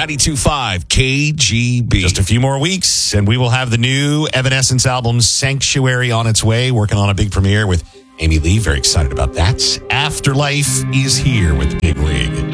92.5 KGB. Just a few more weeks, and we will have the new Evanescence album, Sanctuary, on its way. Working on a big premiere with Amy Lee. Very excited about that. Afterlife is here with the big league.